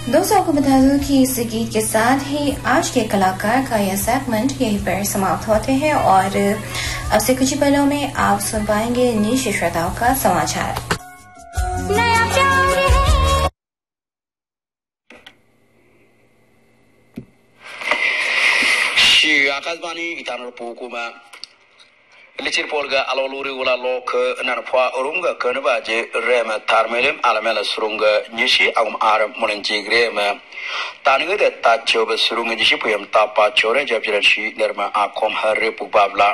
दोस्तों को बता दूं कि इस गीत के साथ ही आज के कलाकार का यह सेगमेंट यहीं पर समाप्त होते हैं और अब से कुछ ही पलों में आप सुन पाएंगे निजी श्रोताओं का समाचार। आकाशवाणी ईटानगर पोकुमा लिचिर पोलगा अलवलुरी उला लोक ननफा उरुंगा कनबाजे रेम तारमेलम आलमेला सुरुंगा निशी आगम आर मुनंजिग्रेम तानगे द ताचोब सुरुंगा निशी पुयम तापा चोरे जबजरशी नरमा आकोम हरे पुबाबला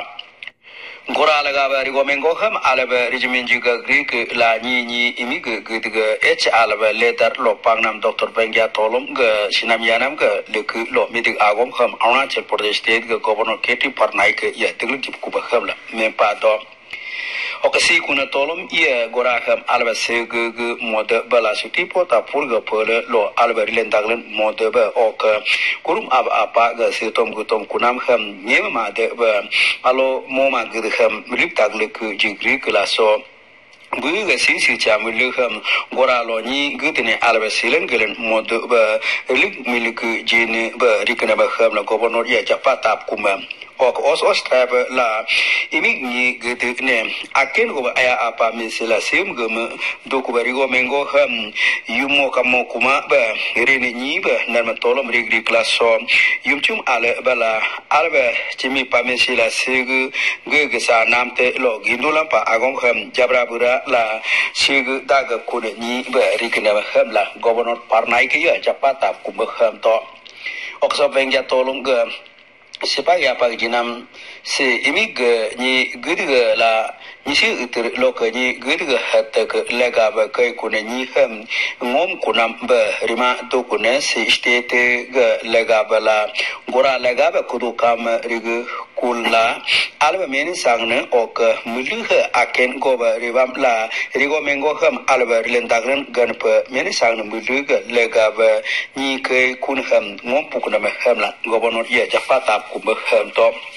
गोरा लगाबा रिगोमेंगो हम आलबा रिजमेंजिगा ग्रीक ला नी इमिग गदगा एच आलबा लेदर लोपांग नाम डॉक्टर बेंगिया तोलम ग सिनामियानाम ग लक लो मिदिग आगम हम अरुणाचल प्रदेश स्टेट ग गवर्नर केटी परनाई के या तिगल गिप कुबा हमला मेपा दो okasi kuna tolom ia goraham alba seg mod bala suti pota purga pole lo alba rilendaglen mod ba ok kurum ab apa ga sitom gutom kunam ham nyema de ba alo moma gidham riptagle ku jigri klaso buga sisi chamulu ham goralo ni gutine alba silen gelen mod ba lik milik jine ba rikna ba ham la governor ya japata kuma ok os tab la imig ni gete ne aken go aya apa misela sim gum do ko bari go mengo ham yumo kamo kuma ba rene ni ba nan tolom rigri klaso yumchum ale bala alba chimi pa misela sig ge sa namte lo gindulam pa agong ham jabrabura la sig daga ko ni ba rikna ham la governor parnai ke ya japata kum ham to ok so bengja tolong ge sebagai apa jinam se imig ni gudga la ni si uter loka ni gudga hatta ke lega ba kai kuna ni ham ngom kunam ba rima to kuna se state ga lega ba la gora lega ba kudu kam rig kulla alba meni sangne ok mulu aken go ba ribam la rigo mengo ham alba lendagren ganpa meni sangne mulu ga lega ba ni kai kun ham ngom pukuna ma ham la governor ya japata kumba ham to